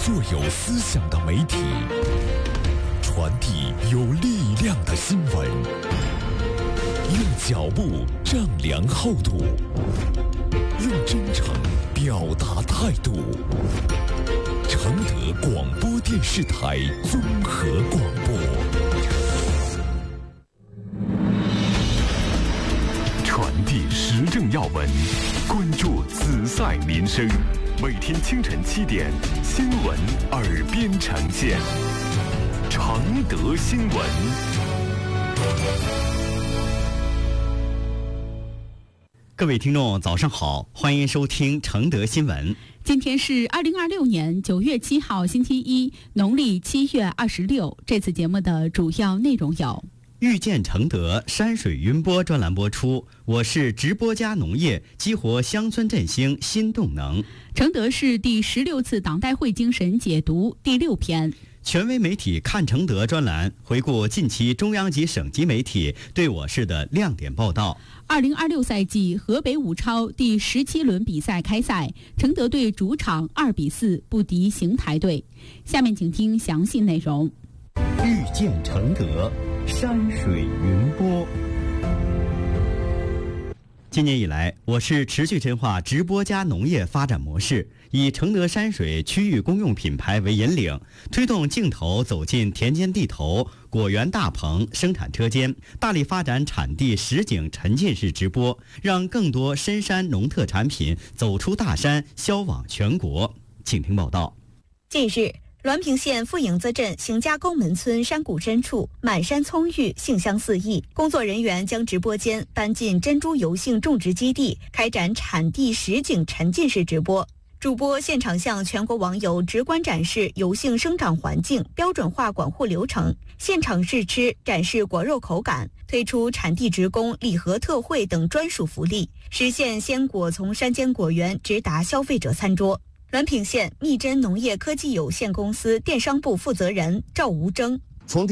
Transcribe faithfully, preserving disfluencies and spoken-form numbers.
做有思想的媒体，传递有力量的新闻，用脚步丈量厚度，用真诚表达态度。承德广播电视台综合广播，传递时政要闻，关注此赛民生。每天清晨七点，新闻耳边呈现。承德新闻。 各位听众早上好，欢迎收听承德新闻。 今天是二零二六年九月七号星期一，农历七月二十六。这次节目的主要内容有： 遇见承德山水云播专栏播出，我是直播家农业，激活乡村振兴新动能。 承德市第十六次党代会精神解读第六篇。 权威媒体看承德专栏回顾近期中央及省级媒体对我市的亮点报道。 二零二六赛季河北武超第十七轮比赛开赛，承德队主场二比四不敌邢台队。下面请听详细内容。 遇见承德，山水云播。今年以来，我市持续深化直播加农业发展模式，以承德山水区域公用品牌为引领，推动镜头走进田间地头、果园大棚、生产车间，大力发展产地实景沉浸式直播，让更多深山农特产品走出大山，销往全国。请听报道。 近日，滦平县富营子镇邢家沟门村山谷深处，满山葱郁，杏香四溢。工作人员将直播间搬进珍珠油杏种植基地，开展产地实景沉浸式直播。主播现场向全国网友直观展示油杏生长环境、标准化管护流程，现场试吃，展示果肉口感，推出产地直供、礼盒特惠等专属福利，实现鲜果从山间果园直达消费者餐桌。滦平县密臻农业科技有限公司电商部负责人赵吴征。 从